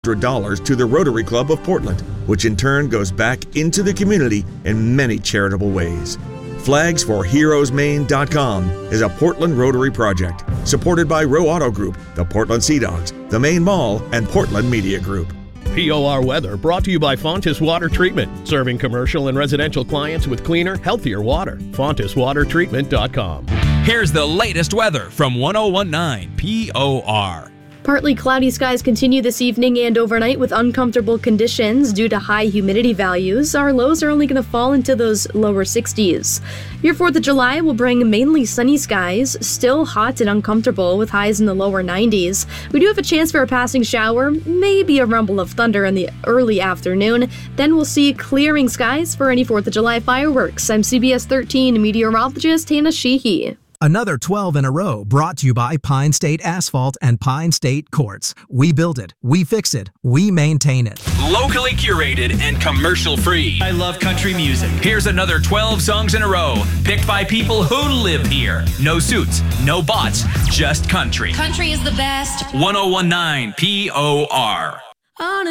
$100 to the Rotary Club of Portland, which in turn goes back into the community in many charitable ways. FlagsForHeroesMaine.com is a Portland Rotary project supported by Row Auto Group, the Portland Sea Dogs, the Maine Mall, and Portland Media Group. POR weather brought to you by Fontis Water Treatment, serving commercial and residential clients with cleaner, healthier water. FontisWaterTreatment.com. Here's the latest weather from 1019 POR. Partly cloudy skies continue this evening and overnight with uncomfortable conditions due to high humidity values. Our lows are only going to fall into those lower 60s. Your 4th of July will bring mainly sunny skies, still hot and uncomfortable with highs in the lower 90s. We do have a chance for a passing shower, maybe a rumble of thunder in the early afternoon. Then we'll see clearing skies for any 4th of July fireworks. I'm CBS 13 meteorologist Hannah Sheehy. Another 12 in a row brought to you by Pine State Asphalt and Pine State Quartz. We build it, we fix it, we maintain it. Locally curated and commercial free. I love country music. Here's another 12 songs in a row, picked by people who live here. No suits, no bots, just country. Country is the best. 1019 POR.